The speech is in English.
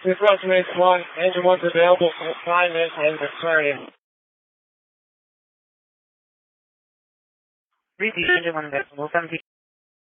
This resonates 1. Engine 1's available for assignment and returning. Repeat, engine 1 available, 17.